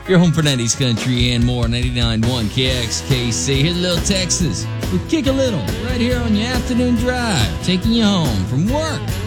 Your home for 90s country and more. 99.1 KXKC. Here's a little Texas with Kick a Little right here on your afternoon drive, taking you home from work.